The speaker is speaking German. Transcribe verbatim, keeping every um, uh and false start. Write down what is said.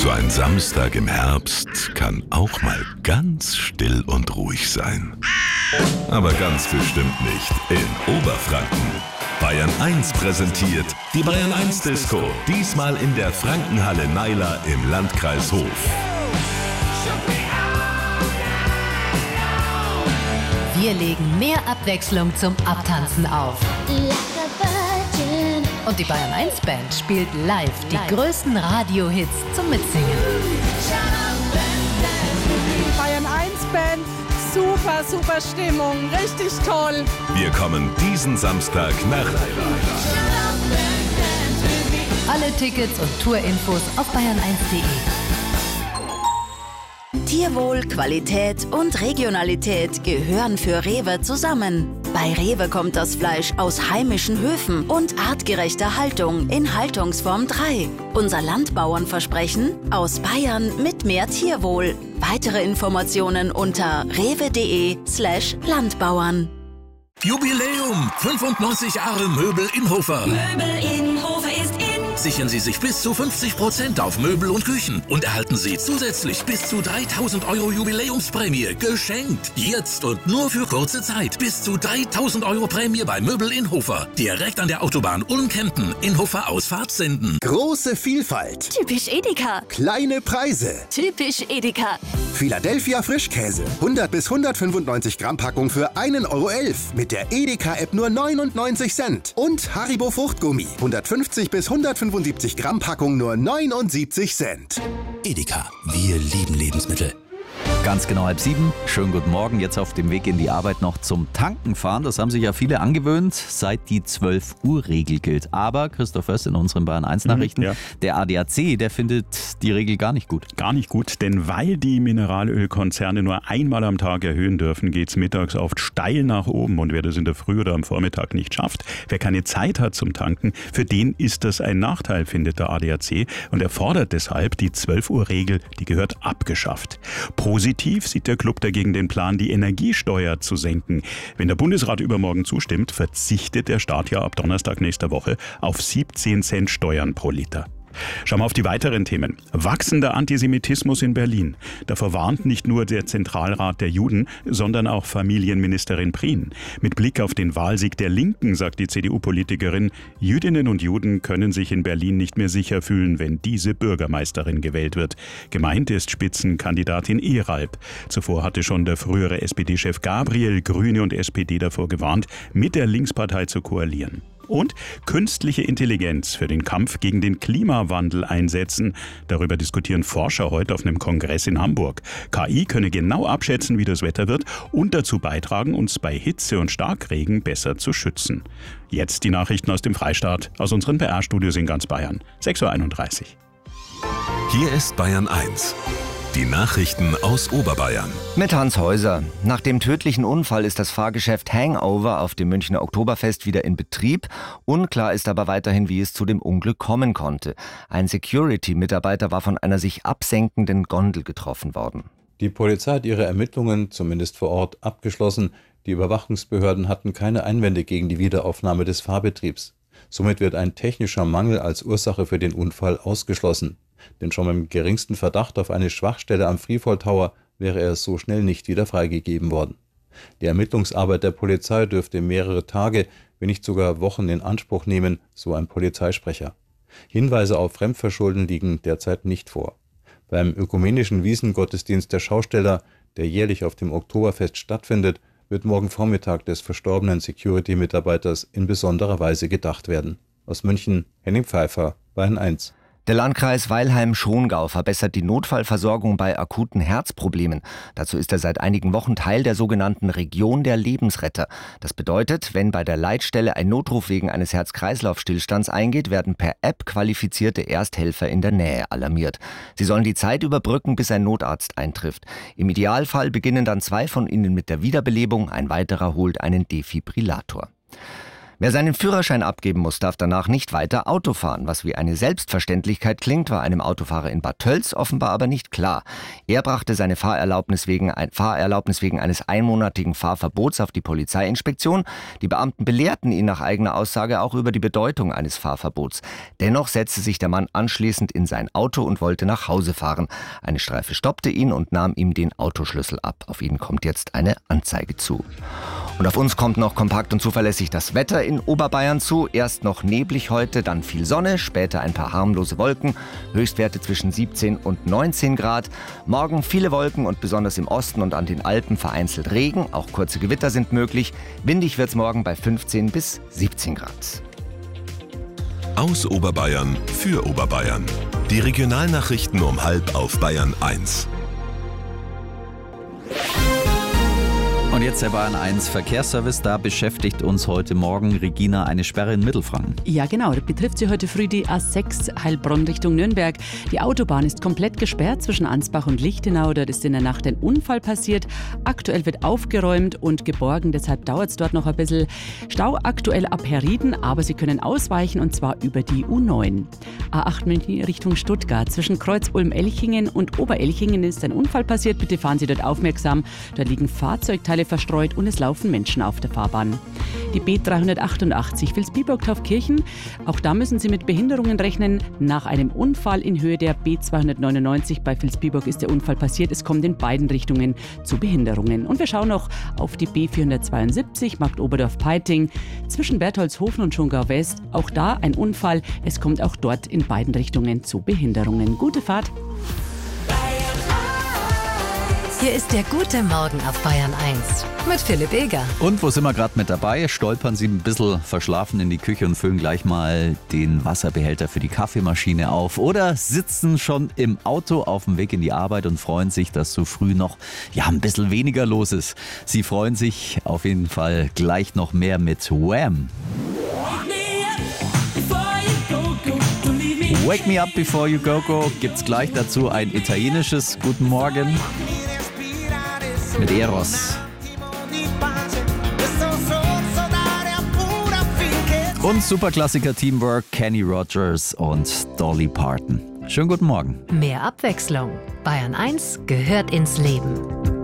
So ein Samstag im Herbst kann auch mal ganz still und ruhig sein. Aber ganz bestimmt nicht in Oberfranken. Bayern eins präsentiert die Bayern eins Disco. Diesmal in der Frankenhalle Naila im Landkreis Hof. Wir legen mehr Abwechslung zum Abtanzen auf. Und die Bayern eins Band spielt live die größten Radiohits zum Mitsingen. Bayern eins Band, super, super Stimmung, richtig toll. Wir kommen diesen Samstag nach Naila. Alle Tickets und Tourinfos auf bayern eins punkt de. Tierwohl, Qualität und Regionalität gehören für Rewe zusammen. Bei Rewe kommt das Fleisch aus heimischen Höfen und artgerechter Haltung in Haltungsform drei. Unser Landbauernversprechen: aus Bayern mit mehr Tierwohl. Weitere Informationen unter rewe.de slash Landbauern. Jubiläum! fünfundneunzig Jahre Möbel Inhofer. Möbel Inhofer ist in. Sichern Sie sich bis zu fünfzig Prozent auf Möbel und Küchen und erhalten Sie zusätzlich bis zu dreitausend Euro Jubiläumsprämie geschenkt. Jetzt und nur für kurze Zeit. Bis zu dreitausend Euro Prämie bei Möbel Inhofer. Direkt an der Autobahn Ulm-Kempten. Inhofer Ausfahrt senden. Große Vielfalt. Typisch Edeka. Kleine Preise. Typisch Edeka. Philadelphia Frischkäse. hundert bis hundertfünfundneunzig Gramm Packung für einen Euro elf. Mit der Edeka-App nur neunundneunzig Cent. Und Haribo Fruchtgummi. hundertfünfzig bis hundertfünfundsiebzig Gramm Packung nur neunundsiebzig Cent. Edeka. Wir lieben Lebensmittel. Ganz genau halb sieben. Schönen guten Morgen. Jetzt auf dem Weg in die Arbeit noch zum Tanken fahren. Das haben sich ja viele angewöhnt, seit die zwölf Uhr Regel gilt. Aber Christoph Först in unseren Bayern eins Nachrichten, mhm, ja. Der A D A C, der findet die Regel gar nicht gut. Gar nicht gut, denn weil die Mineralölkonzerne nur einmal am Tag erhöhen dürfen, geht es mittags oft steil nach oben. Und wer das in der Früh oder am Vormittag nicht schafft, wer keine Zeit hat zum Tanken, für den ist das ein Nachteil, findet der A D A C. Und er fordert deshalb, die zwölf Uhr Regel, die gehört abgeschafft. Positiv sieht der Club dagegen den Plan, die Energiesteuer zu senken. Wenn der Bundesrat übermorgen zustimmt, verzichtet der Staat ja ab Donnerstag nächster Woche auf siebzehn Cent Steuern pro Liter. Schauen wir auf die weiteren Themen. Wachsender Antisemitismus in Berlin. Davor warnt nicht nur der Zentralrat der Juden, sondern auch Familienministerin Prien. Mit Blick auf den Wahlsieg der Linken sagt die C D U-Politikerin, Jüdinnen und Juden können sich in Berlin nicht mehr sicher fühlen, wenn diese Bürgermeisterin gewählt wird. Gemeint ist Spitzenkandidatin Eralb. Zuvor hatte schon der frühere S P D-Chef Gabriel Grüne und S P D davor gewarnt, mit der Linkspartei zu koalieren. Und künstliche Intelligenz für den Kampf gegen den Klimawandel einsetzen. Darüber diskutieren Forscher heute auf einem Kongress in Hamburg. K I könne genau abschätzen, wie das Wetter wird und dazu beitragen, uns bei Hitze und Starkregen besser zu schützen. Jetzt die Nachrichten aus dem Freistaat, aus unseren P R-Studios in ganz Bayern. sechs Uhr einunddreißig. Hier ist Bayern eins. Die Nachrichten aus Oberbayern. Mit Hans Häuser. Nach dem tödlichen Unfall ist das Fahrgeschäft Hangover auf dem Münchner Oktoberfest wieder in Betrieb. Unklar ist aber weiterhin, wie es zu dem Unglück kommen konnte. Ein Security-Mitarbeiter war von einer sich absenkenden Gondel getroffen worden. Die Polizei hat ihre Ermittlungen, zumindest vor Ort, abgeschlossen. Die Überwachungsbehörden hatten keine Einwände gegen die Wiederaufnahme des Fahrbetriebs. Somit wird ein technischer Mangel als Ursache für den Unfall ausgeschlossen. Denn schon beim geringsten Verdacht auf eine Schwachstelle am Freefall Tower wäre er so schnell nicht wieder freigegeben worden. Die Ermittlungsarbeit der Polizei dürfte mehrere Tage, wenn nicht sogar Wochen in Anspruch nehmen, so ein Polizeisprecher. Hinweise auf Fremdverschulden liegen derzeit nicht vor. Beim ökumenischen Wiesengottesdienst der Schausteller, der jährlich auf dem Oktoberfest stattfindet, wird morgen Vormittag des verstorbenen Security-Mitarbeiters in besonderer Weise gedacht werden. Aus München, Henning Pfeiffer, Bayern eins. Der Landkreis Weilheim-Schongau verbessert die Notfallversorgung bei akuten Herzproblemen. Dazu ist er seit einigen Wochen Teil der sogenannten Region der Lebensretter. Das bedeutet, wenn bei der Leitstelle ein Notruf wegen eines Herz-Kreislauf-Stillstands eingeht, werden per App qualifizierte Ersthelfer in der Nähe alarmiert. Sie sollen die Zeit überbrücken, bis ein Notarzt eintrifft. Im Idealfall beginnen dann zwei von ihnen mit der Wiederbelebung, ein weiterer holt einen Defibrillator. Wer seinen Führerschein abgeben muss, darf danach nicht weiter Auto fahren. Was wie eine Selbstverständlichkeit klingt, war einem Autofahrer in Bad Tölz offenbar aber nicht klar. Er brachte seine Fahrerlaubnis wegen, ein, Fahrerlaubnis wegen eines einmonatigen Fahrverbots auf die Polizeiinspektion. Die Beamten belehrten ihn nach eigener Aussage auch über die Bedeutung eines Fahrverbots. Dennoch setzte sich der Mann anschließend in sein Auto und wollte nach Hause fahren. Eine Streife stoppte ihn und nahm ihm den Autoschlüssel ab. Auf ihn kommt jetzt eine Anzeige zu. Und auf uns kommt noch kompakt und zuverlässig das Wetter in Oberbayern zu. Erst noch neblig heute, dann viel Sonne, später ein paar harmlose Wolken. Höchstwerte zwischen siebzehn und neunzehn Grad. Morgen viele Wolken und besonders im Osten und an den Alpen vereinzelt Regen. Auch kurze Gewitter sind möglich. Windig wird es morgen bei fünfzehn bis siebzehn Grad. Aus Oberbayern für Oberbayern. Die Regionalnachrichten um halb auf Bayern eins. Und jetzt der Bayern eins Verkehrsservice. Da beschäftigt uns heute Morgen Regina eine Sperre in Mittelfranken. Ja genau, da betrifft sie heute früh die A sechs Heilbronn Richtung Nürnberg. Die Autobahn ist komplett gesperrt zwischen Ansbach und Lichtenau. Dort ist in der Nacht ein Unfall passiert. Aktuell wird aufgeräumt und geborgen, deshalb dauert es dort noch ein bisschen. Stau aktuell ab Herrieden, aber Sie können ausweichen und zwar über die U neun. A acht München Richtung Stuttgart. Zwischen Kreuz-Ulm-Elchingen und Oberelchingen ist ein Unfall passiert. Bitte fahren Sie dort aufmerksam. Da liegen Fahrzeugteile verstreut und es laufen Menschen auf der Fahrbahn. Die B dreihundertachtundachtzig Vilsbiburg-Taufkirchen. Auch da müssen Sie mit Behinderungen rechnen. Nach einem Unfall in Höhe der B zweihundertneunundneunzig bei Vilsbiburg ist der Unfall passiert. Es kommt in beiden Richtungen zu Behinderungen. Und wir schauen noch auf die B vierhundertzweiundsiebzig Marktoberdorf-Peiting zwischen Bertholdshofen und Schongau West. Auch da ein Unfall. Es kommt auch dort in beiden Richtungen zu Behinderungen. Gute Fahrt! Hier ist der gute Morgen auf Bayern eins mit Philipp Eger. Und wo sind wir gerade mit dabei? Stolpern Sie ein bisschen verschlafen in die Küche und füllen gleich mal den Wasserbehälter für die Kaffeemaschine auf. Oder sitzen schon im Auto auf dem Weg in die Arbeit und freuen sich, dass so früh noch ja, ein bisschen weniger los ist. Sie freuen sich auf jeden Fall gleich noch mehr mit Wham! Wake me up before you go go. Gibt's gleich dazu ein italienisches Guten Morgen mit Eros. Und Superklassiker Teamwork, Kenny Rogers und Dolly Parton. Schönen guten Morgen. Mehr Abwechslung. Bayern eins gehört ins Leben.